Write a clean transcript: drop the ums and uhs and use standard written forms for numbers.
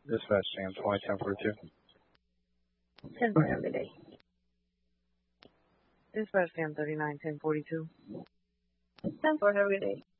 Dispatch Sam 201042. 10 for every day. Dispatch Sam 391042. 10 for every day.